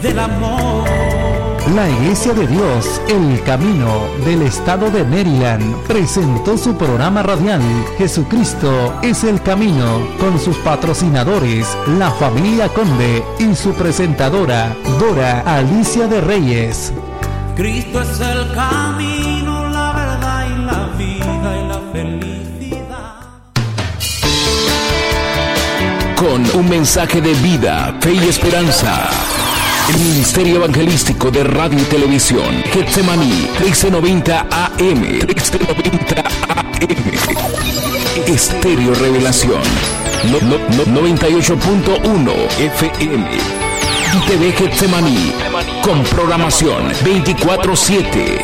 del amor. La Iglesia de Dios, El Camino, del estado de Maryland, presentó su programa radial Jesucristo es el Camino, con sus patrocinadores, la familia Conde y su presentadora, Dora Alicia de Reyes. Cristo es el camino, la verdad y la vida y la felicidad. Con un mensaje de vida, fe y esperanza. El Ministerio Evangelístico de Radio y Televisión, Getsemaní, 1390 AM, 1390 AM. Estéreo Revelación, 98.1 FM. Y TV Getsemaní, con programación 24/7.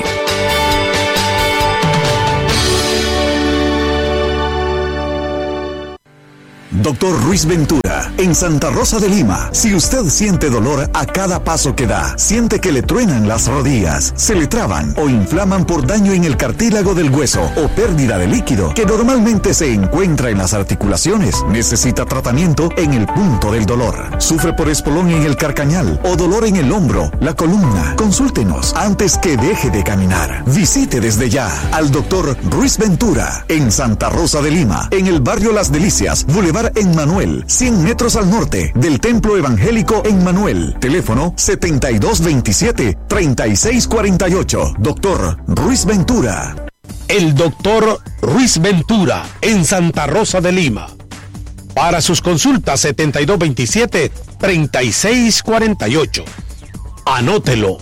Dr. Ruiz Ventura, en Santa Rosa de Lima. Si usted siente dolor a cada paso que da, siente que le truenan las rodillas, se le traban o inflaman por daño en el cartílago del hueso o pérdida de líquido que normalmente se encuentra en las articulaciones, necesita tratamiento en el punto del dolor. Sufre por espolón en el carcañal o dolor en el hombro, la columna. Consúltenos antes que deje de caminar. Visite desde ya al Dr. Ruiz Ventura en Santa Rosa de Lima, en el barrio Las Delicias, Boulevard Emmanuel, 100 metros al norte del Templo Evangélico Emmanuel. Teléfono 7227-3648. Doctor Ruiz Ventura. El doctor Ruiz Ventura, en Santa Rosa de Lima. Para sus consultas, 7227-3648. Anótelo,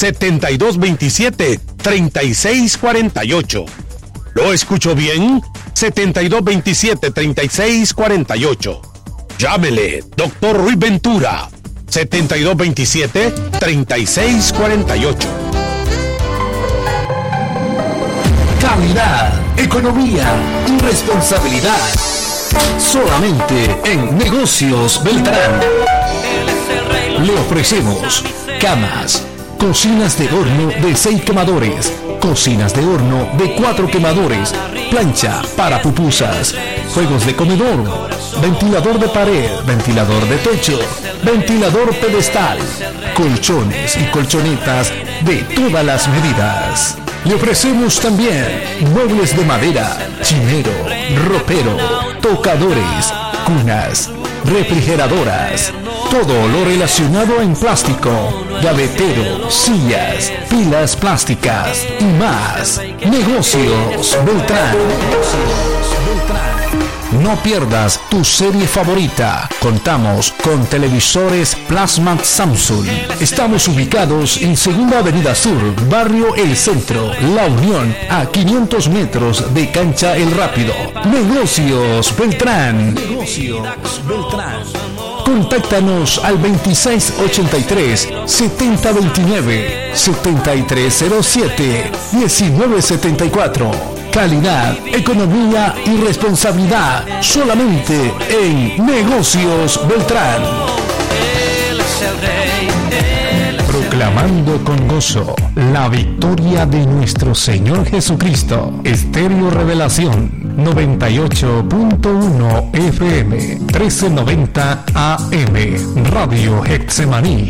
7227-3648. ¿Lo escucho bien? 7227-3648. Llámele, doctor Ruiz Ventura, 7227-3648. Calidad, economía y responsabilidad. Solamente en Negocios Beltrán. Le ofrecemos camas, cocinas de horno de 6 quemadores, cocinas de horno de 4 quemadores, plancha para pupusas, juegos de comedor, ventilador de pared, ventilador de techo, ventilador pedestal, colchones y colchonetas de todas las medidas. Le ofrecemos también muebles de madera, chinero, ropero, tocadores, cunas, refrigeradoras, todo lo relacionado en plástico, gavetero, sillas, pilas plásticas y más. Negocios Beltrán. No pierdas tu serie favorita. Contamos con televisores Plasma Samsung. Estamos ubicados en Segunda Avenida Sur, Barrio El Centro, La Unión, a 500 metros de Cancha El Rápido. Negocios Beltrán. Negocios Beltrán. Contáctanos al 2683-7029, 7307-1974. Calidad, economía y responsabilidad solamente en Negocios Beltrán. Proclamando con gozo la victoria de nuestro Señor Jesucristo. Estéreo Revelación 98.1 FM 1390 AM Radio Getsemaní.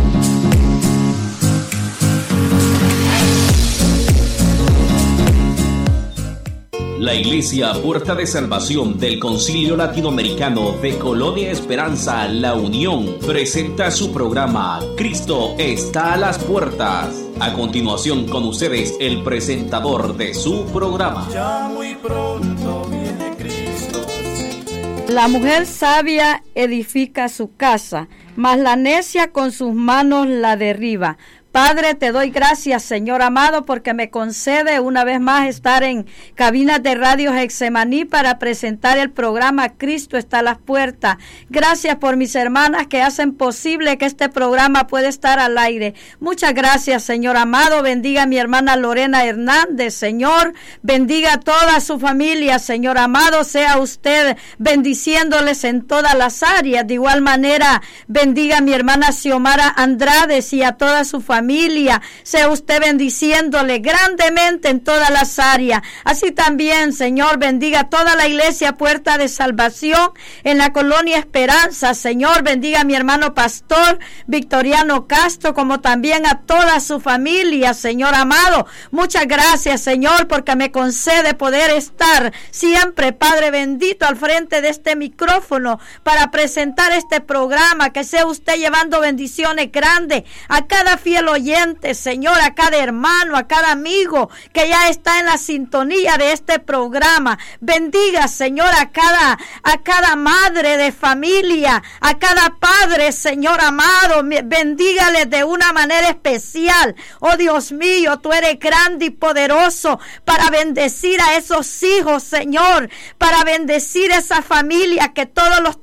La Iglesia Puerta de Salvación del Concilio Latinoamericano de Colonia Esperanza, La Unión, presenta su programa Cristo está a las puertas. A continuación, con ustedes, el presentador de su programa. Ya muy pronto viene Cristo. La mujer sabia edifica su casa, mas la necia con sus manos la derriba. Padre, te doy gracias, Señor amado, porque me concede una vez más estar en cabinas de Radio Getsemaní para presentar el programa Cristo está a las puertas. Gracias por mis hermanas que hacen posible que este programa pueda estar al aire. Muchas gracias, Señor amado. Bendiga a mi hermana Lorena Hernández, Señor. Bendiga a toda su familia, Señor amado. Sea usted bendiciéndoles en todas las áreas. De igual manera, bendiga a mi hermana Xiomara Andrade y a toda su familia. familia. Sea usted bendiciéndole grandemente en todas las áreas. Así también, Señor, bendiga toda la iglesia Puerta de Salvación en la Colonia Esperanza. Señor, bendiga a mi hermano pastor Victoriano Castro, como también a toda su familia, Señor amado. Muchas gracias, Señor, porque me concede poder estar siempre, Padre bendito, al frente de este micrófono para presentar este programa. Que sea usted llevando bendiciones grandes a cada fiel oyente, Señor, a cada hermano, a cada amigo que ya está en la sintonía de este programa. Bendiga, Señor, a cada madre de familia, a cada padre, Señor amado. Bendígale de una manera especial. Oh Dios mío, tú eres grande y poderoso para bendecir a esos hijos, Señor, para bendecir esa familia que todos los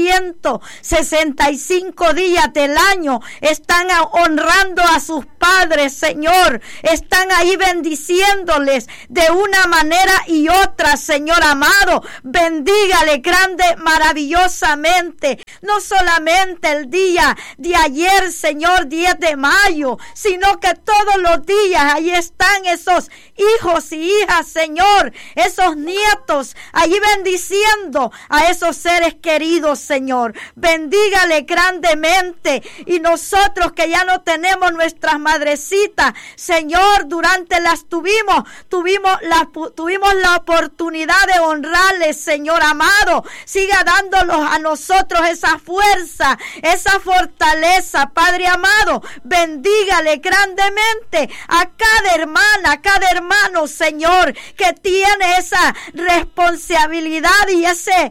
365 días del año están honrando a sus padres, Señor. Están ahí bendiciéndoles de una manera y otra, Señor amado. Bendígale grande, maravillosamente. No solamente el día de ayer, Señor, 10 de mayo, sino que todos los días ahí están esos hijos y hijas, Señor, esos nietos, allí bendiciendo a esos seres queridos, Señor. Bendígale grandemente. Y nosotros que ya no tenemos nuestras madrecitas, Señor, durante las tuvimos la oportunidad de honrarles, Señor amado. Siga dándolos a nosotros esa fuerza, esa fortaleza, Padre amado. Bendígale grandemente a cada hermana, a cada hermano, Señor, que tiene esa responsabilidad y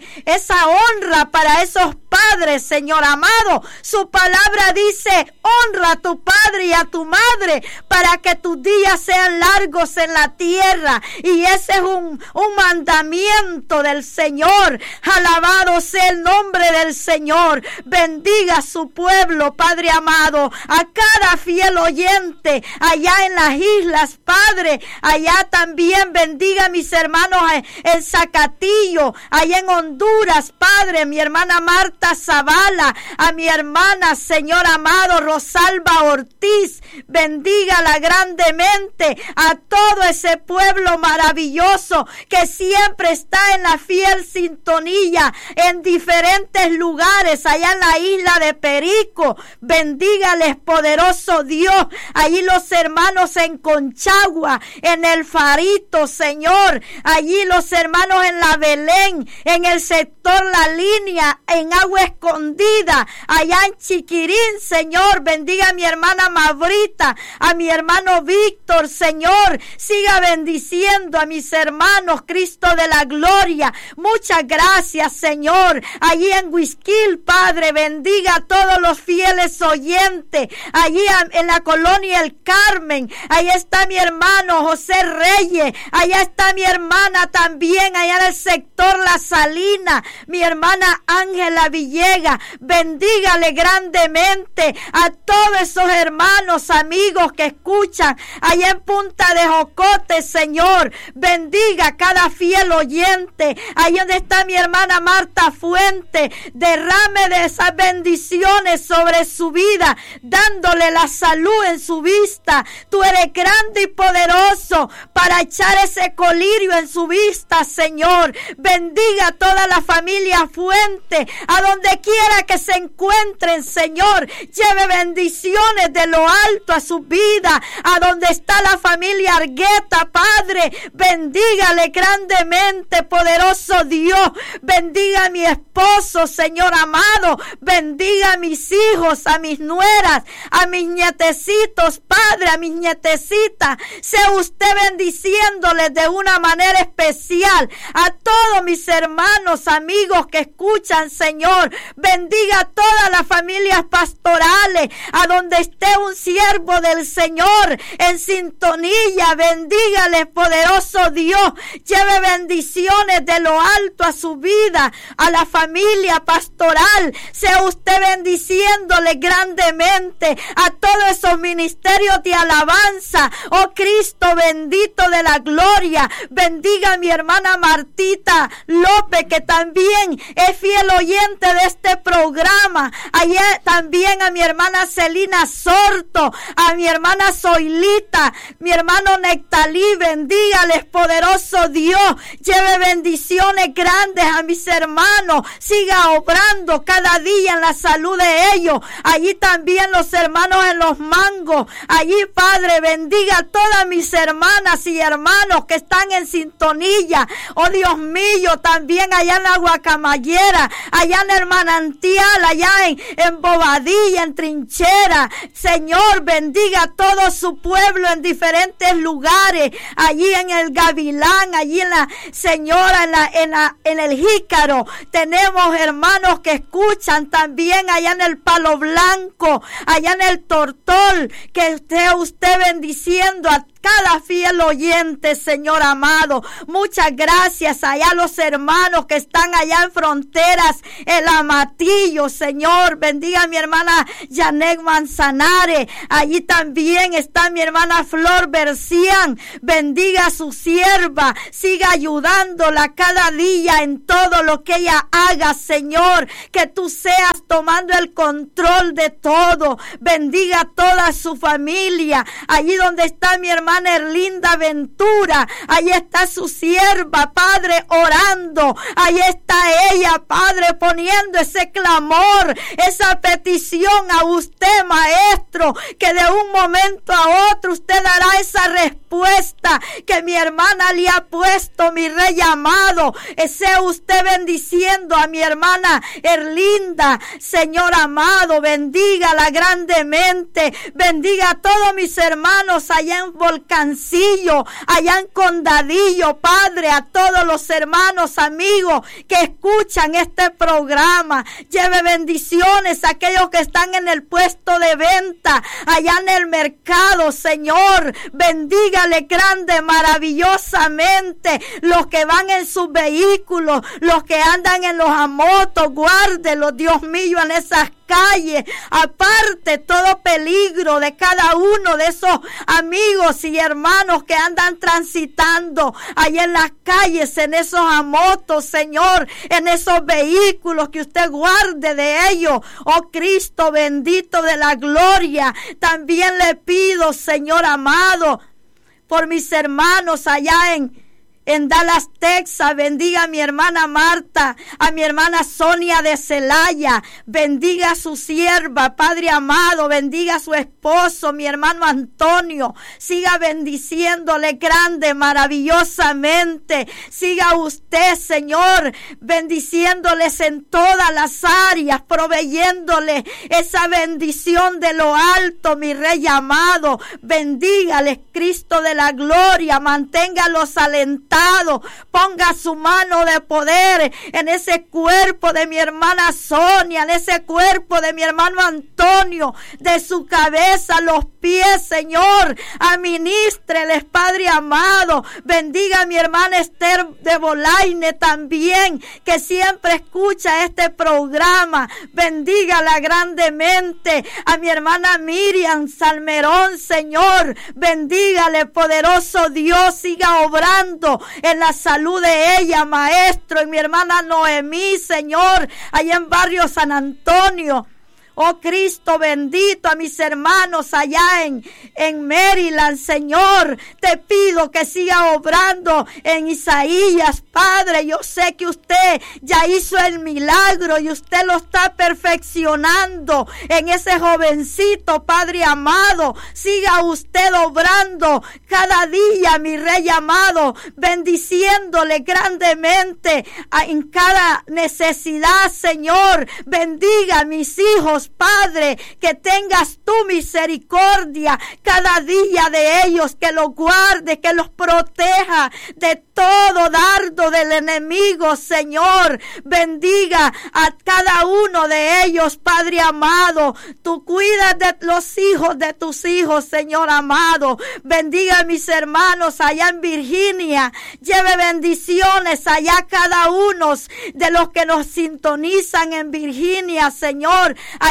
esa honra para esos padres, Señor amado. Su palabra dice: honra a tu padre y a tu madre para que tus días sean largos en la tierra. Y ese es un mandamiento del Señor. Alabado sea el nombre del Señor. Bendiga a su pueblo, Padre amado, a cada fiel oyente allá en las islas, Padre. Allá también bendiga a mis hermanos en Zacatillo, allá en Honduras, Padre. Mi hermana Marta Zavala, a mi hermana, Señor amado, Rosalba Ortiz. Bendígala grandemente a todo ese pueblo maravilloso que siempre está en la fiel sintonía en diferentes lugares, allá en la isla de Perico. Bendígales, poderoso Dios. Allí los hermanos en Conchagua, en el Farito, Señor. Allí los hermanos en la Belén, en el sector La Línea, en Agua Escondida, allá en Chiquirín, Señor. Bendiga a mi hermana Mavrita, a mi hermano Víctor, Señor. Siga bendiciendo a mis hermanos, Cristo de la gloria. Muchas gracias, Señor. Allí en Huizquil, Padre, bendiga a todos los fieles oyentes. Allí en la colonia El Carmen, ahí está mi hermano José Reyes. Allá está mi hermana también, allá en el sector La Salina, mi hermana Ángela Villegas. Bendígale grandemente a todos esos hermanos, amigos que escuchan allá en Punta de Jocote, Señor. Bendiga a cada fiel oyente. Ahí donde está mi hermana Marta Fuente, derrame de esas bendiciones sobre su vida, dándole la salud en su vista. Tú eres grande y poderoso para echar ese colirio en su vista, Señor. Bendiga a toda la familia Fuente, a donde quiera que se encuentren, Señor. Lleve bendiciones de lo alto a su vida, a donde está la familia Argueta, Padre. Bendígale grandemente, poderoso Dios. Bendiga a mi esposo, Señor amado. Bendiga a mis hijos, a mis nueras, a mis nietecitos, Padre, a mis nietecitas. Sea usted bendiciéndoles de una manera especial a todos mis hermanos, amigos que escuchan, Señor. Bendiga a todas las familias pastorales, a donde esté un siervo del Señor en sintonía. Bendígale, poderoso Dios. Lleve bendiciones de lo alto a su vida, a la familia pastoral. Sea usted bendiciéndole grandemente a todos esos ministerios de alabanza. Oh Cristo bendito de la gloria. Bendiga a mi hermana Martita López, que también es fiel oyente de este programa. Allá también a mi hermana Celina Sordo. Alberto, a mi hermana Zoilita, mi hermano Nectalí, bendígales, poderoso Dios, lleve bendiciones grandes a mis hermanos, siga obrando cada día en la salud de ellos, allí también los hermanos en Los Mangos, allí Padre, bendiga a todas mis hermanas y hermanos que están en sintonía, oh Dios mío, también allá en la Guacamayera, allá en el Manantial, allá en Bobadilla, en Trinchera, Señor, bendiga a todo su pueblo en diferentes lugares, allí en el Gavilán, allí en la Señora, en el Jícaro, tenemos hermanos que escuchan también allá en el Palo Blanco, allá en el Tortol, que esté usted bendiciendo a cada fiel oyente, Señor amado. Muchas gracias allá a los hermanos que están allá en Fronteras, el Amatillo, Señor, bendiga a mi hermana Janet Manzanares, allí también está mi hermana Flor Bercián, bendiga a su sierva, siga ayudándola cada día en todo lo que ella haga, Señor, que tú seas tomando el control de todo, bendiga a toda su familia, allí donde está mi hermana Erlinda Ventura, ahí está su sierva, Padre, orando, ahí está ella, Padre, poniendo ese clamor, esa petición a usted, Maestro, que de un momento a otro usted dará esa respuesta que mi hermana le ha puesto, mi Rey amado. Sea usted bendiciendo a mi hermana Erlinda, Señor amado, bendígala grandemente, bendiga a todos mis hermanos allá en Volcancillo, allá en Condadillo, Padre, a todos los hermanos, amigos que escuchan este programa, lleve bendiciones a aquellos que están en el puesto de venta, allá en el mercado, Señor, bendígale grande, maravillosamente, los que van en sus vehículos, los que andan en los motos, guárdelos, Dios mío, en esas calles, aparte todo peligro de cada uno de esos amigos y hermanos que andan transitando ahí en las calles, en esos motos, Señor, en esos vehículos, que usted guarde de ellos, oh Cristo bendito de la gloria. También le pido, Señor amado, por mis hermanos allá en Dallas, Texas, bendiga a mi hermana Marta, a mi hermana Sonia de Celaya, bendiga a su sierva, Padre amado, bendiga a su esposo, mi hermano Antonio, siga bendiciéndole grande, maravillosamente, siga usted, Señor, bendiciéndoles en todas las áreas, proveyéndole esa bendición de lo alto, mi Rey amado, bendígales, Cristo de la gloria, manténgalos alentados, ponga su mano de poder en ese cuerpo de mi hermana Sonia, en ese cuerpo de mi hermano Antonio, de su cabeza a los pies, Señor, administreles, Padre amado, bendiga a mi hermana Esther de Bolaine también, que siempre escucha este programa, bendígala grandemente, a mi hermana Miriam Salmerón, Señor, bendígale, poderoso Dios, siga obrando en la salud de ella, Maestro, y mi hermana Noemí, Señor, allá en Barrio San Antonio. Oh Cristo bendito, a mis hermanos allá en Maryland, Señor, te pido que siga obrando en Isaías, Padre. Yo sé que usted ya hizo el milagro y usted lo está perfeccionando en ese jovencito, Padre amado. Siga usted obrando cada día, mi Rey amado, bendiciéndole grandemente en cada necesidad, Señor. Bendiga a mis hijos, Padre, que tengas tu misericordia cada día de ellos, que los guarde, que los proteja de todo dardo del enemigo, Señor. Bendiga a cada uno de ellos, Padre amado. Tú cuidas de los hijos de tus hijos, Señor amado. Bendiga a mis hermanos allá en Virginia. Lleve bendiciones allá cada uno de los que nos sintonizan en Virginia, Señor. Allá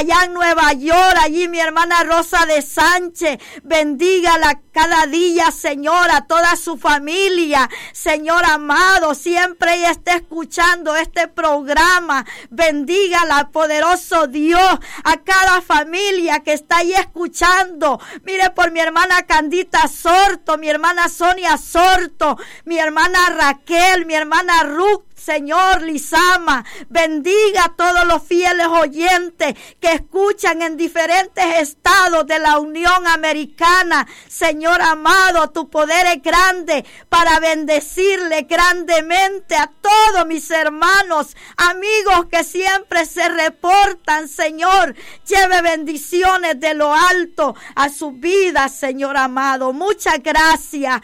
allá en Nueva York, allí mi hermana Rosa de Sánchez, bendígala cada día, Señor, a toda su familia, Señor amado, siempre ella está escuchando este programa, bendígala, poderoso Dios, a cada familia que está ahí escuchando. Mire por mi hermana Candita Sorto, mi hermana Sonia Sorto, mi hermana Raquel, mi hermana Ruth, Señor Lizama, bendiga a todos los fieles oyentes que escuchan en diferentes estados de la Unión Americana. Señor amado, tu poder es grande para bendecirle grandemente a todos mis hermanos, amigos que siempre se reportan. Señor, lleve bendiciones de lo alto a sus vidas, Señor amado. Muchas gracias,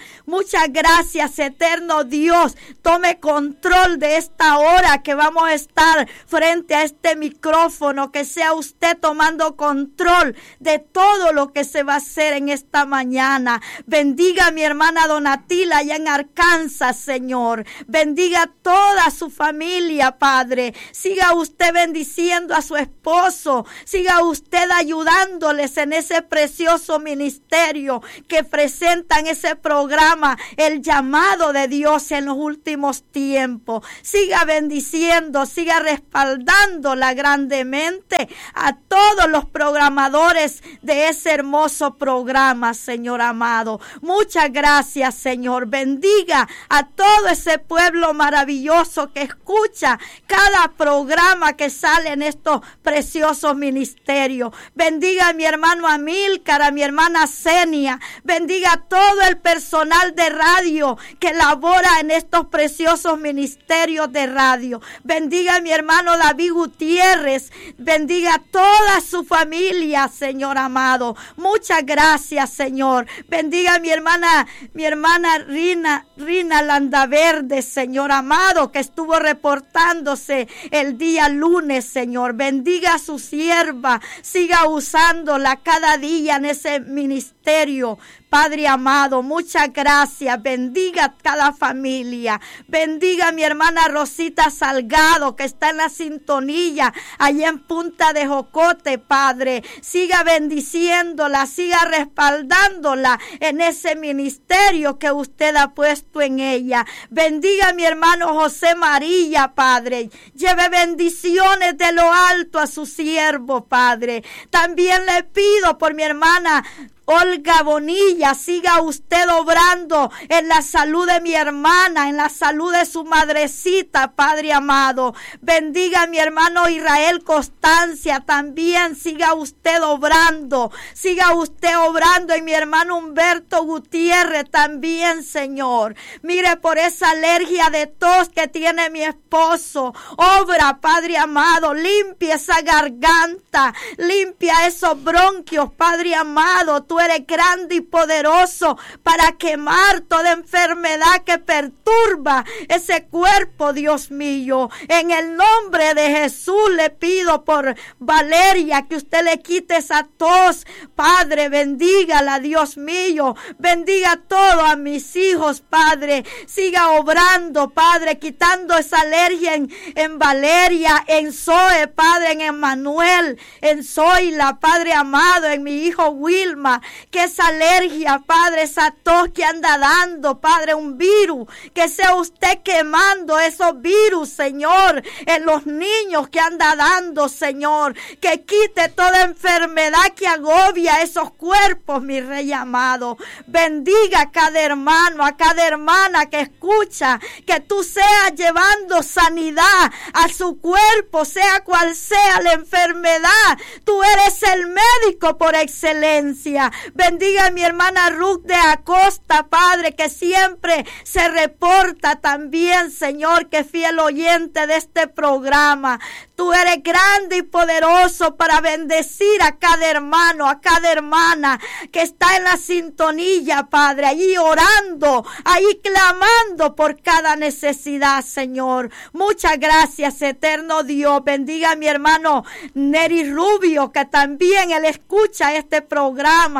eterno Dios. Tome control de esta hora que vamos a estar frente a este micrófono, que sea usted tomando control de todo lo que se va a hacer en esta mañana. Bendiga a mi hermana Donatila allá en Arkansas, Señor. Bendiga a toda su familia, Padre. Siga usted bendiciendo a su esposo. Siga usted ayudándoles en ese precioso ministerio que presentan ese programa, El Llamado de Dios en los últimos tiempos. Siga bendiciendo, siga respaldándola grandemente a todos los programadores de ese hermoso programa, Señor amado. Muchas gracias, Señor. Bendiga a todo ese pueblo maravilloso que escucha cada programa que sale en estos preciosos ministerios. Bendiga a mi hermano Amílcar, a mi hermana Zenia. Bendiga a todo el personal de radio que labora en estos preciosos ministerios de radio. Bendiga a mi hermano David Gutiérrez. Bendiga a toda su familia, Señor amado. Muchas gracias, Señor. Bendiga a mi hermana Rina Landaverde, Señor amado, que estuvo reportándose el día lunes, Señor. Bendiga a su sierva. Siga usándola cada día en ese ministerio. Padre amado, muchas gracias. Bendiga a cada familia. Bendiga a mi hermana Rosita Salgado, que está en la sintonía allá en Punta de Jocote, Padre. Siga bendiciéndola, siga respaldándola en ese ministerio que usted ha puesto en ella. Bendiga a mi hermano José María, Padre. Lleve bendiciones de lo alto a su siervo, Padre. También le pido por mi hermana Olga Bonilla, siga usted obrando en la salud de mi hermana, en la salud de su madrecita, Padre amado. Bendiga a mi hermano Israel Constancia, también siga usted obrando en mi hermano Humberto Gutiérrez también, Señor. Mire por esa alergia de tos que tiene mi esposo, obra, Padre amado, limpia esa garganta, limpia esos bronquios, Padre amado. Tú eres grande y poderoso para quemar toda enfermedad que perturba ese cuerpo, Dios mío. En el nombre de Jesús le pido por Valeria que usted le quite esa tos. Padre, bendígala, Dios mío. Bendiga todo a mis hijos, Padre. Siga obrando, Padre, quitando esa alergia en Valeria, en Zoe, Padre, en Emmanuel, en Zoila, Padre amado, en mi hijo Wilma. Que esa alergia, Padre, esa tos que anda dando, Padre, un virus, que sea usted quemando esos virus, Señor, en los niños que anda dando, Señor, que quite toda enfermedad que agobia esos cuerpos, mi Rey amado. Bendiga a cada hermano, a cada hermana que escucha, que tú seas llevando sanidad a su cuerpo, sea cual sea la enfermedad. Tú eres el médico por excelencia. Bendiga a mi hermana Ruth de Acosta, Padre, que siempre se reporta también, Señor, que fiel oyente de este programa. Tú eres grande y poderoso para bendecir a cada hermano, a cada hermana que está en la sintonía, Padre, allí orando, ahí clamando por cada necesidad, Señor. Muchas gracias, eterno Dios. Bendiga a mi hermano Neri Rubio, que también él escucha este programa,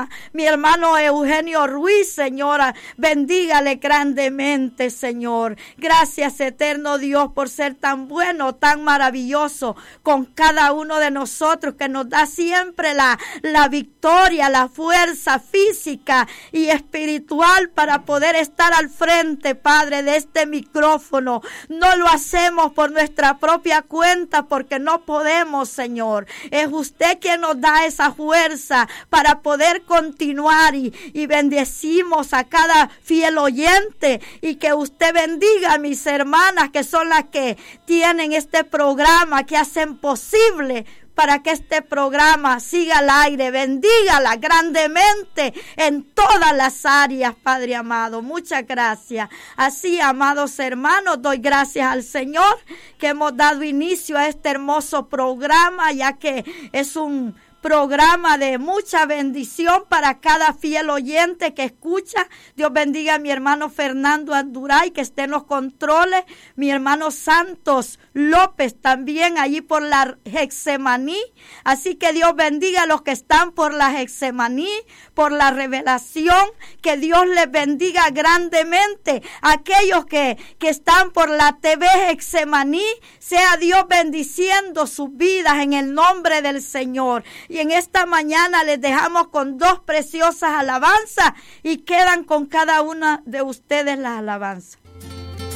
programa. Mi hermano Eugenio Ruiz, Señora, bendígale grandemente, Señor. Gracias, eterno Dios, por ser tan bueno, tan maravilloso con cada uno de nosotros, que nos da siempre la victoria, la fuerza física y espiritual para poder estar al frente, Padre, de este micrófono. No lo hacemos por nuestra propia cuenta, porque no podemos, Señor. Es usted quien nos da esa fuerza para poder continuar, y bendecimos a cada fiel oyente, y que usted bendiga a mis hermanas, que son las que tienen este programa, que hacen posible para que este programa siga al aire. Bendígala grandemente en todas las áreas, Padre amado. Muchas gracias. Así, amados hermanos, doy gracias al Señor que hemos dado inicio a este hermoso programa, ya que es un programa de mucha bendición para cada fiel oyente que escucha. Dios bendiga a mi hermano Fernando Anduray, que esté en los controles, mi hermano Santos López también allí por la Getsemaní. Así que Dios bendiga a los que están por la Getsemaní, por la Revelación, que Dios les bendiga grandemente. Aquellos que están por la TV Getsemaní, sea Dios bendiciendo sus vidas en el nombre del Señor. Y en esta mañana les dejamos con dos preciosas alabanzas, y quedan con cada una de ustedes las alabanzas.